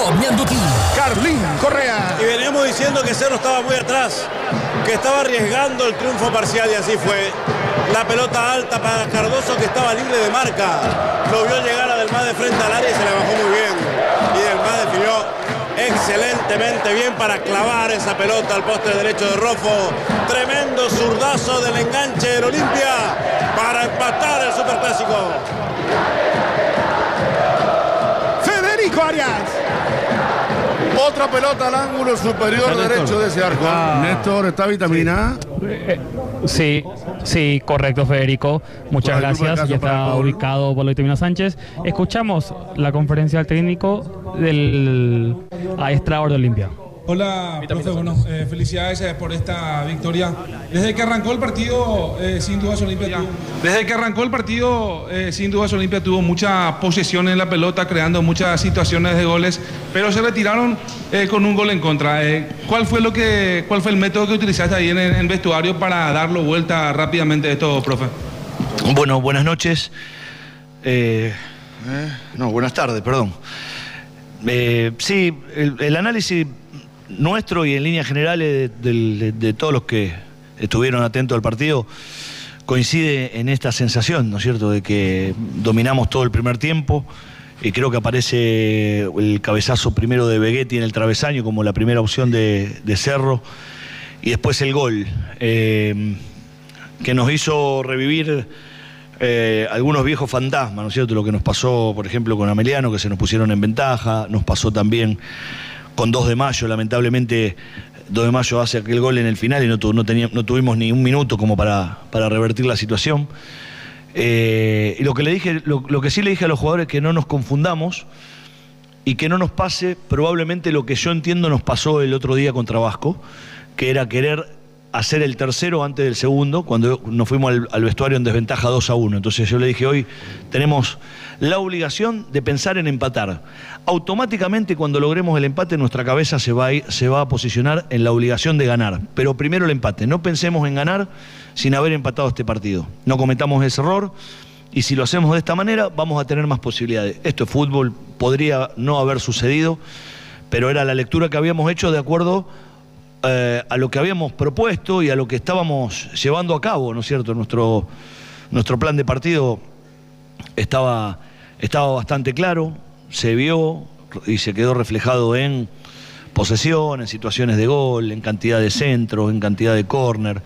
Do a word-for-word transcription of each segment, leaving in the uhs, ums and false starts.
comiendo aquí. Carlín Correa. Y veníamos diciendo que Cerro estaba muy atrás, que estaba arriesgando el triunfo parcial y así fue. La pelota alta para Cardoso, que estaba libre de marca. Lo vio llegar a Delmas de frente al área y se le bajó muy bien. Y Delmas definió excelentemente bien para clavar esa pelota al poste derecho de Rofo. Tremendo zurdazo del enganche del Olimpia para empatar el Superclásico. Federico Arias. Otra pelota al ángulo superior derecho de ese arco. Ah. Néstor, ¿está vitamina? Sí, sí, correcto, Federico. Muchas Por el grupo de gracias. caso Ya para está Paul. ubicado por la vitamina Sánchez. Escuchamos la conferencia del técnico del Aestrador de Olimpia. Hola, profe, bueno, eh, felicidades eh, por esta victoria. Desde que arrancó el partido, eh, sin dudas Olimpia tuvo, desde que arrancó el partido, eh, sin dudas Olimpia tuvo mucha posesión en la pelota, creando muchas situaciones de goles, pero se retiraron eh, con un gol en contra. Eh, ¿Cuál fue lo que, cuál fue el método que utilizaste ahí en el vestuario para darlo vuelta rápidamente esto, profe? Bueno, buenas noches. Eh, eh, no, buenas tardes, perdón. Eh, sí, el, el análisis nuestro y en líneas generales de, de, de, de todos los que estuvieron atentos al partido coincide en esta sensación, ¿no es cierto?, de que dominamos todo el primer tiempo y creo que aparece el cabezazo primero de Begetti en el travesaño como la primera opción de, de Cerro y después el gol eh, que nos hizo revivir eh, algunos viejos fantasmas, ¿no es cierto?, lo que nos pasó por ejemplo con Ameliano, que se nos pusieron en ventaja, nos pasó también con dos de mayo, lamentablemente dos de mayo hace aquel gol en el final y no, tu, no, tenía, no tuvimos ni un minuto como para, para revertir la situación. Eh, y lo que, le dije, lo, lo que sí le dije a los jugadores es que no nos confundamos y que no nos pase probablemente lo que yo entiendo nos pasó el otro día contra Vasco, que era querer hacer el tercero antes del segundo, cuando nos fuimos al, al vestuario en desventaja dos a uno. Entonces yo le dije, hoy tenemos la obligación de pensar en empatar. Automáticamente cuando logremos el empate nuestra cabeza se va, a ir, se va a posicionar en la obligación de ganar, pero primero el empate. No pensemos en ganar sin haber empatado este partido. No cometamos ese error y si lo hacemos de esta manera vamos a tener más posibilidades. Esto es fútbol, podría no haber sucedido, pero era la lectura que habíamos hecho de acuerdo Eh, a lo que habíamos propuesto y a lo que estábamos llevando a cabo, ¿no es cierto? Nuestro, nuestro plan de partido estaba, estaba bastante claro, se vio y se quedó reflejado en posesión, en situaciones de gol, en cantidad de centros, en cantidad de córner.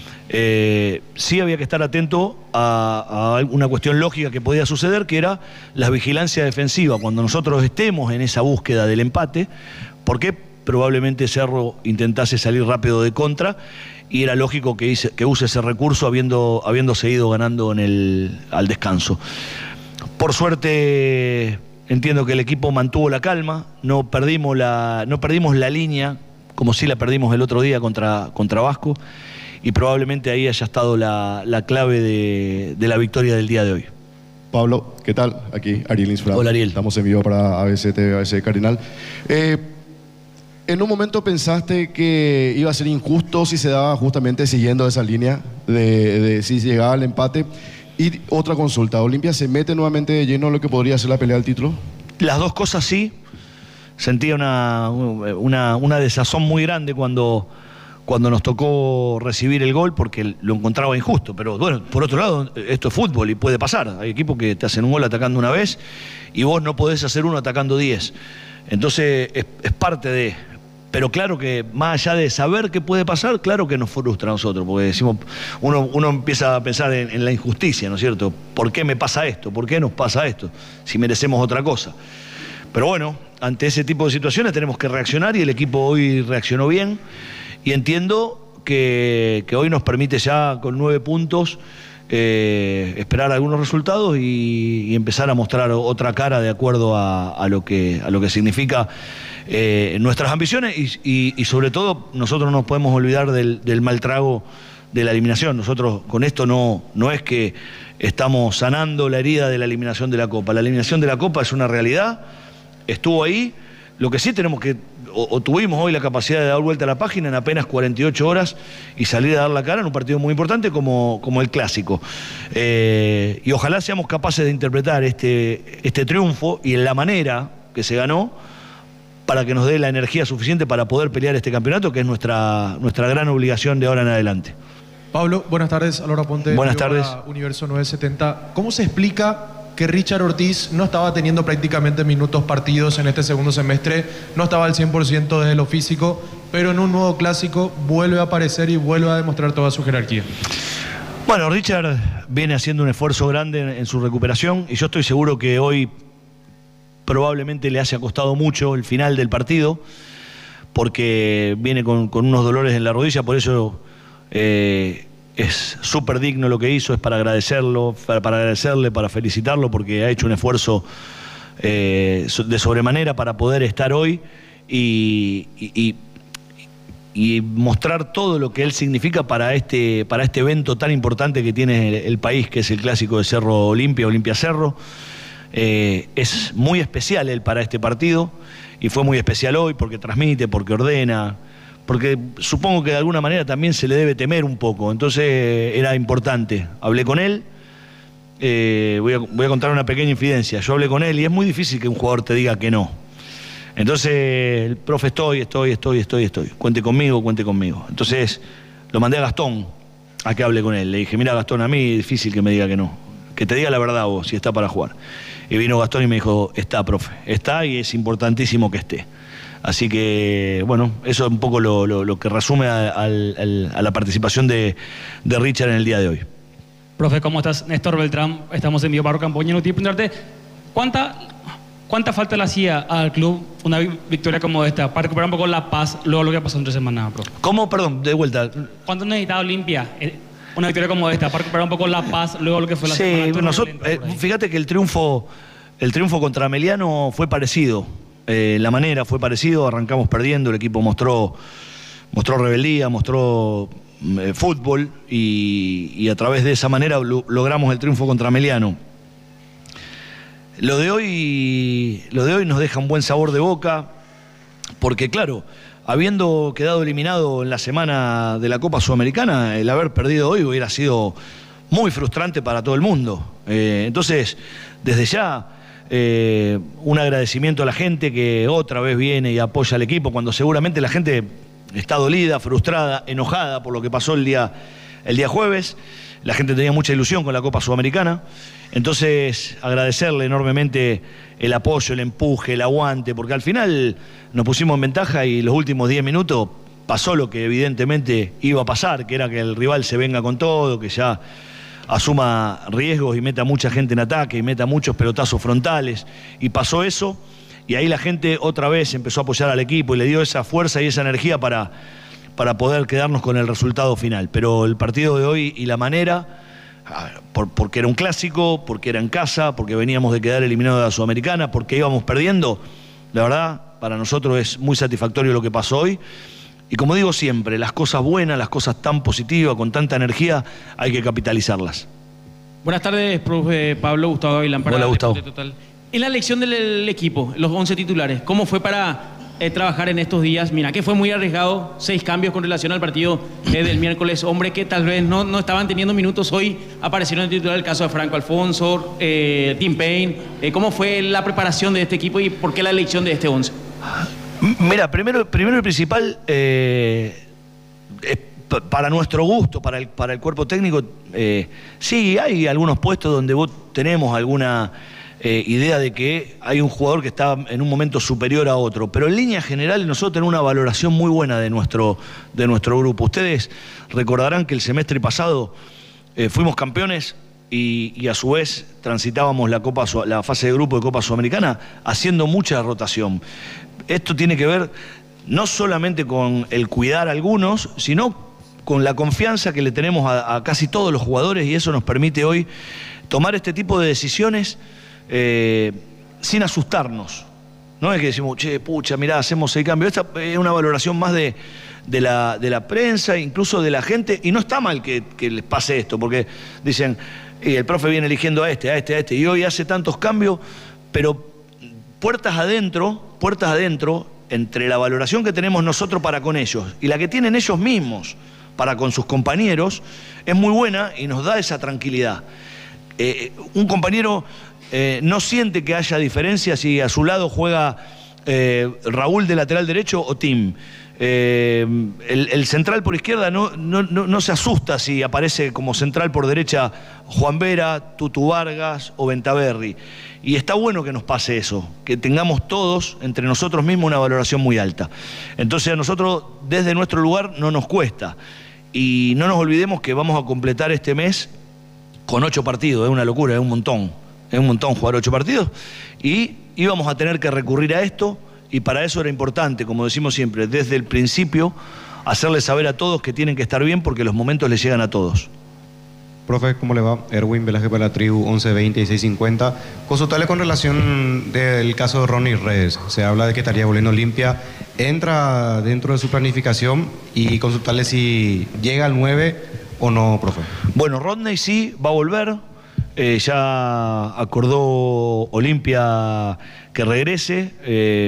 Eh, sí había que estar atento a, a una cuestión lógica que podía suceder, que era la vigilancia defensiva. Cuando nosotros estemos en esa búsqueda del empate, ¿por qué? Probablemente Cerro intentase salir rápido de contra y era lógico que, hice, que use ese recurso habiendo, habiendo seguido ganando en el, al descanso. Por suerte entiendo que el equipo mantuvo la calma, no perdimos la, no perdimos la línea como si la perdimos el otro día contra, contra Vasco y probablemente ahí haya estado la, la clave de, de la victoria del día de hoy. Pablo, ¿qué tal? Aquí Ariel Insfra. Hola Ariel. Estamos en vivo para A B C T V, A B C Cardinal. Eh, ¿En un momento pensaste que iba a ser injusto si se daba justamente siguiendo esa línea de, de si llegaba al empate? Y otra consulta, ¿Olimpia se mete nuevamente de lleno en lo que podría ser la pelea del título? Las dos cosas sí. Sentía una, una, una desazón muy grande cuando, cuando nos tocó recibir el gol porque lo encontraba injusto. Pero bueno, por otro lado, esto es fútbol y puede pasar. Hay equipos que te hacen un gol atacando una vez y vos no podés hacer uno atacando diez. Entonces es, es parte de... Pero claro que más allá de saber qué puede pasar, claro que nos frustra a nosotros, porque decimos, uno, uno empieza a pensar en, en la injusticia, ¿no es cierto? ¿Por qué me pasa esto? ¿Por qué nos pasa esto? Si merecemos otra cosa. Pero bueno, ante ese tipo de situaciones tenemos que reaccionar y el equipo hoy reaccionó bien y entiendo que, que hoy nos permite ya con nueve puntos eh, esperar algunos resultados y, y empezar a mostrar otra cara de acuerdo a, a, lo, que, a lo que significa eh, nuestras ambiciones y, y, y sobre todo nosotros no nos podemos olvidar del, del mal trago de la eliminación. Nosotros con esto no, no es que estamos sanando la herida de la eliminación de la Copa. La eliminación de la Copa es una realidad, estuvo ahí. Lo que sí tenemos que, o, o tuvimos hoy la capacidad de dar vuelta a la página en apenas cuarenta y ocho horas y salir a dar la cara en un partido muy importante como, como el Clásico. Eh, y ojalá seamos capaces de interpretar este, este triunfo y en la manera que se ganó para que nos dé la energía suficiente para poder pelear este campeonato, que es nuestra, nuestra gran obligación de ahora en adelante. Pablo, buenas tardes. Alora Ponte. Buenas tardes. Universo nueve setenta. ¿Cómo se explica que Richard Ortiz no estaba teniendo prácticamente minutos partidos en este segundo semestre? No estaba al cien por ciento desde lo físico, pero en un nuevo clásico vuelve a aparecer y vuelve a demostrar toda su jerarquía. Bueno, Richard viene haciendo un esfuerzo grande en, en su recuperación y yo estoy seguro que hoy probablemente le haya costado mucho el final del partido, porque viene con, con unos dolores en la rodilla, por eso eh, es súper digno lo que hizo, es para agradecerlo, para, para agradecerle, para felicitarlo, porque ha hecho un esfuerzo eh, de sobremanera para poder estar hoy y, y, y, y mostrar todo lo que él significa para este, para este evento tan importante que tiene el, el país, que es el clásico de Cerro Olimpia, Olimpia Cerro. Eh, es muy especial él para este partido y fue muy especial hoy porque transmite, porque ordena, porque supongo que de alguna manera también se le debe temer un poco, entonces era importante. Hablé con él, eh, voy, a, voy a contar una pequeña infidencia, yo hablé con él y es muy difícil que un jugador te diga que no. Entonces el profe estoy, estoy, estoy, estoy, estoy, cuente conmigo, cuente conmigo. Entonces lo mandé a Gastón a que hable con él, le dije, mira Gastón, a mí es difícil que me diga que no, que te diga la verdad vos, si está para jugar. Y vino Gastón y me dijo, está, profe, está y es importantísimo que esté. Así que, bueno, eso es un poco lo, lo, lo que resume a, a, a la participación de, de Richard en el día de hoy. Profe, ¿cómo estás? Néstor Beltrán, estamos en Vivo Barro Campoña. No te preguntarte, ¿cuánta, ¿cuánta falta le hacía al club una victoria como esta para recuperar un poco la paz luego lo que pasó entre semanas, profe? ¿Cómo? Perdón, de vuelta. ¿Cuánto necesitaba Olimpia? Una victoria como esta, para recuperar un poco la paz luego lo que fue la sí, semana. Nosotros, eh, fíjate que el triunfo, el triunfo contra Meliano fue parecido. Eh, la manera fue parecido, arrancamos perdiendo, el equipo mostró, mostró rebeldía, mostró eh, fútbol y, y a través de esa manera lo, logramos el triunfo contra Meliano. Lo de hoy, lo de hoy nos deja un buen sabor de boca, porque claro, habiendo quedado eliminado en la semana de la Copa Sudamericana, el haber perdido hoy hubiera sido muy frustrante para todo el mundo. Eh, entonces, desde ya, eh, un agradecimiento a la gente que otra vez viene y apoya al equipo, cuando seguramente la gente está dolida, frustrada, enojada por lo que pasó el día, el día jueves. La gente tenía mucha ilusión con la Copa Sudamericana. Entonces, agradecerle enormemente el apoyo, el empuje, el aguante, porque al final nos pusimos en ventaja y los últimos diez minutos pasó lo que evidentemente iba a pasar, que era que el rival se venga con todo, que ya asuma riesgos y meta mucha gente en ataque y meta muchos pelotazos frontales. Y pasó eso, y ahí la gente otra vez empezó a apoyar al equipo y le dio esa fuerza y esa energía para, para poder quedarnos con el resultado final. Pero el partido de hoy y la manera... Por, porque era un clásico, porque era en casa, porque veníamos de quedar eliminados de la Sudamericana, porque íbamos perdiendo, la verdad, para nosotros es muy satisfactorio lo que pasó hoy. Y como digo siempre, las cosas buenas, las cosas tan positivas, con tanta energía, hay que capitalizarlas. Buenas tardes, profe Pablo. Gustavo Gavilán para Hola, Gustavo. Total. En la elección del equipo, los once titulares, ¿cómo fue para eh, trabajar en estos días? Mira, que fue muy arriesgado, seis cambios con relación al partido eh, del miércoles. Hombre que tal vez no, no estaban teniendo minutos hoy, aparecieron en el titular el caso de Franco Alfonso, eh, Tim Payne. Eh, ¿Cómo fue la preparación de este equipo y por qué la elección de este once? Mira, primero, primero y principal, eh, eh, para nuestro gusto, para el, para el cuerpo técnico, eh, sí, hay algunos puestos donde vos tenemos alguna eh, idea de que hay un jugador que está en un momento superior a otro, pero en líneas generales nosotros tenemos una valoración muy buena de nuestro, de nuestro grupo. Ustedes recordarán que el semestre pasado eh, fuimos campeones y, y a su vez transitábamos la, Copa, la fase de grupo de Copa Sudamericana haciendo mucha rotación. Esto tiene que ver no solamente con el cuidar a algunos, sino con la confianza que le tenemos a, a casi todos los jugadores, y eso nos permite hoy tomar este tipo de decisiones eh, sin asustarnos. No es que decimos, che, pucha, mirá, hacemos seis cambios. Esta es una valoración más de, de, la, de la prensa, incluso de la gente, y no está mal que, que les pase esto, porque dicen, y el profe viene eligiendo a este, a este, a este, y hoy hace tantos cambios, pero puertas adentro, puertas adentro, entre la valoración que tenemos nosotros para con ellos y la que tienen ellos mismos para con sus compañeros, es muy buena y nos da esa tranquilidad. Eh, un compañero eh, no siente que haya diferencia si a su lado juega Eh, Raúl de lateral derecho o Tim. Eh, el, el central por izquierda no, no, no, no se asusta si aparece como central por derecha Juan Vera, Tutu Vargas o Ventaverri. Y está bueno que nos pase eso, que tengamos todos entre nosotros mismos una valoración muy alta. Entonces a nosotros desde nuestro lugar no nos cuesta. Y no nos olvidemos que vamos a completar este mes con ocho partidos, es una locura, es un montón. Es un montón jugar ocho partidos. Y íbamos a tener que recurrir a esto. Y para eso era importante, como decimos siempre, desde el principio, hacerles saber a todos que tienen que estar bien porque los momentos les llegan a todos. Profe, ¿cómo le va? Erwin Velaje para la tribu, once veinte y seis cincuenta. Consultarle con relación del caso de Ronnie Redes. Se habla de que estaría volviendo Olimpia. ¿Entra dentro de su planificación? Y consultarle si llega al nueve o no, profe. Bueno, Rodney sí, va a volver. Eh, ya acordó Olimpia que regrese eh,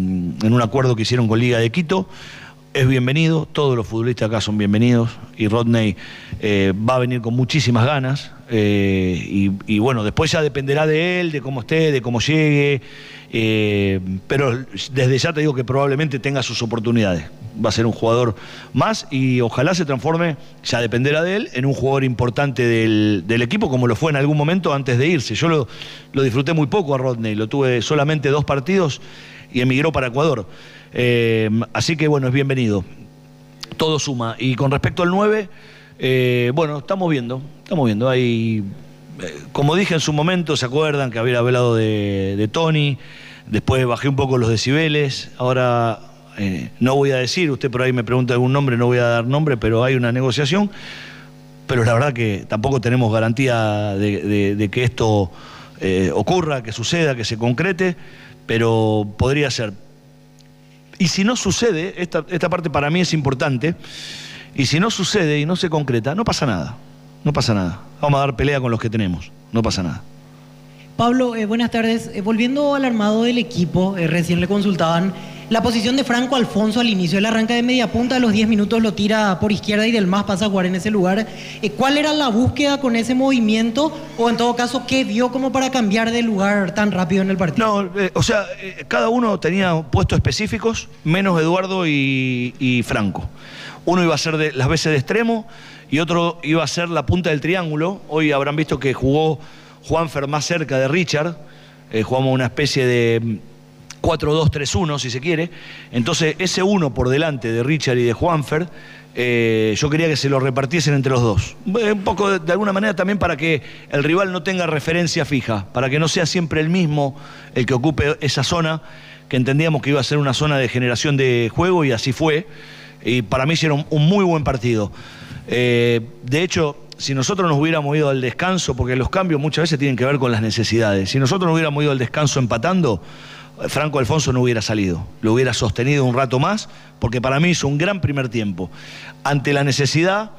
en un acuerdo que hicieron con Liga de Quito. Es bienvenido, todos los futbolistas acá son bienvenidos y Rodney eh, va a venir con muchísimas ganas eh, y, y bueno, después ya dependerá de él, de cómo esté, de cómo llegue, eh, pero desde ya te digo que probablemente tenga sus oportunidades. Va a ser un jugador más y ojalá se transforme, ya dependerá de él, en un jugador importante del, del equipo como lo fue en algún momento antes de irse. Yo lo, lo disfruté muy poco a Rodney, lo tuve solamente dos partidos y emigró para Ecuador. Eh, así que bueno, es bienvenido. Todo suma. Y con respecto al nueve, eh, bueno, estamos viendo, estamos viendo. Hay, eh, como dije en su momento, ¿se acuerdan que había hablado de, de Tony? Después bajé un poco los decibeles. Ahora eh, no voy a decir, usted por ahí me pregunta algún nombre, no voy a dar nombre, pero hay una negociación. Pero la verdad que tampoco tenemos garantía de, de, de que esto eh, ocurra, que suceda, que se concrete, pero podría ser. Y si no sucede, esta, esta parte para mí es importante, y si no sucede y no se concreta, no pasa nada, no pasa nada. Vamos a dar pelea con los que tenemos, no pasa nada. Pablo, eh, buenas tardes. Eh, volviendo al armado del equipo, eh, recién le consultaban la posición de Franco Alfonso al inicio. Él arranca de media punta, a los diez minutos lo tira por izquierda y Del Mas pasa a jugar en ese lugar. Eh, ¿Cuál era la búsqueda con ese movimiento? O en todo caso, ¿qué vio como para cambiar de lugar tan rápido en el partido? No, eh, o sea, eh, cada uno tenía puestos específicos, menos Eduardo y, y Franco. Uno iba a ser de, las veces de extremo y otro iba a ser la punta del triángulo. Hoy habrán visto que jugó Juanfer más cerca de Richard. Eh, jugamos una especie de cuatro dos tres uno, si se quiere. Entonces, ese uno por delante de Richard y de Juanfer, eh, yo quería que se lo repartiesen entre los dos. Eh, un poco, de, de alguna manera, también para que el rival no tenga referencia fija, para que no sea siempre el mismo el que ocupe esa zona, que entendíamos que iba a ser una zona de generación de juego, y así fue. Y para mí hicieron un muy buen partido. Eh, de hecho, si nosotros nos hubiéramos ido al descanso, porque los cambios muchas veces tienen que ver con las necesidades, si nosotros nos hubiéramos ido al descanso empatando, Franco Alfonso no hubiera salido, lo hubiera sostenido un rato más, porque para mí hizo un gran primer tiempo. Ante la necesidad,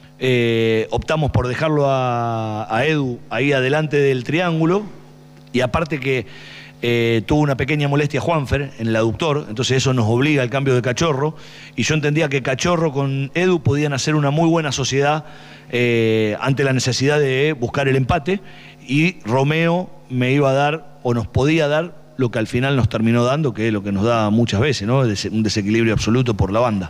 eh, optamos por dejarlo a, a Edu ahí adelante del triángulo, y aparte que eh, tuvo una pequeña molestia Juanfer en el aductor, entonces eso nos obliga al cambio de Cachorro, y yo entendía que Cachorro con Edu podían hacer una muy buena sociedad eh, ante la necesidad de buscar el empate, y Romeo me iba a dar, o nos podía dar, lo que al final nos terminó dando, que es lo que nos da muchas veces, ¿no? Un desequilibrio absoluto por la banda.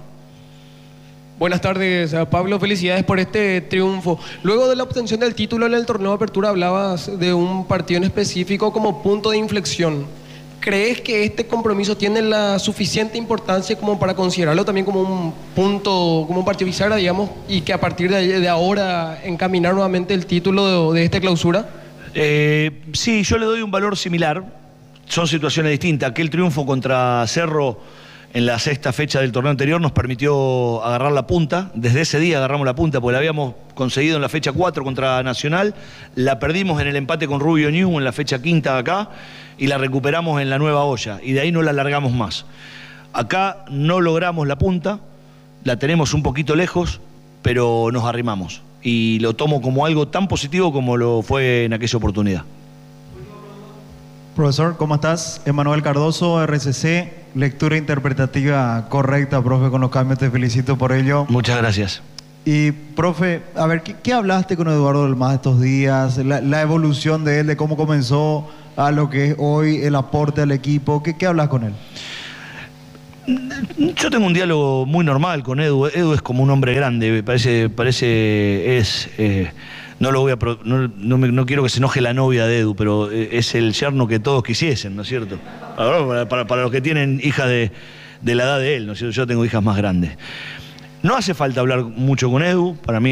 Buenas tardes, Pablo. Felicidades por este triunfo. Luego de la obtención del título en el torneo de apertura, hablabas de un partido en específico como punto de inflexión. ¿Crees que este compromiso tiene la suficiente importancia como para considerarlo también como un punto, como un partido bisagra, digamos, y que a partir de, de ahora encaminar nuevamente el título de, de esta clausura? Eh, sí, yo le doy un valor similar. Son situaciones distintas. Aquel triunfo contra Cerro en la sexta fecha del torneo anterior nos permitió agarrar la punta. Desde ese día agarramos la punta, porque la habíamos conseguido en la fecha cuatro contra Nacional, la perdimos en el empate con Rubio New en la fecha quinta acá, y la recuperamos en la Nueva Olla, y de ahí no la largamos más. Acá no logramos la punta, la tenemos un poquito lejos, pero nos arrimamos, y lo tomo como algo tan positivo como lo fue en aquella oportunidad. Profesor, ¿cómo estás? Emanuel Cardoso, R C C, lectura interpretativa correcta, profe, con los cambios, te felicito por ello. Muchas gracias. Y, profe, a ver, ¿qué, qué hablaste con Eduardo Del Mas estos días? La, la evolución de él, de cómo comenzó a lo que es hoy el aporte al equipo, ¿qué, qué hablas con él? Yo tengo un diálogo muy normal con Edu. Edu es como un hombre grande, parece, parece es... Eh, no lo voy a pro, no, no, me, no quiero que se enoje la novia de Edu, pero es el yerno que todos quisiesen, ¿no es cierto? Para, para, para los que tienen hijas de, de la edad de él, ¿no es cierto? Yo tengo hijas más grandes. No hace falta hablar mucho con Edu, para mí